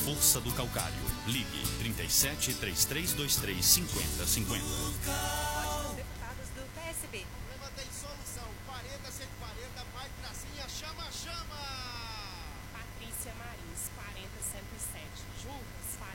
força do calcário. Ligue 37 3323 5050. Deputados do PSB. O problema tem solução. 40, 140, vai Gracinha, chama, chama! Patrícia Marins, 40 107. Juntas